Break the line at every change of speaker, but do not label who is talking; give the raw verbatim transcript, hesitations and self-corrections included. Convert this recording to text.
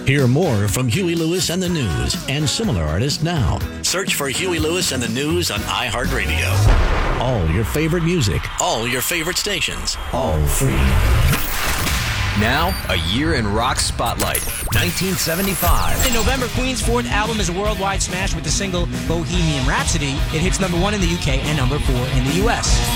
Hear more from Huey Lewis and the News and similar artists now. Search for Huey Lewis and the News on iHeartRadio. All your favorite music, all your favorite stations, all free.
Now, a year in rock spotlight. nineteen seventy-five.
In November, Queen's fourth album is a worldwide smash with the single Bohemian Rhapsody. It hits number one in the U K and number four in the U S.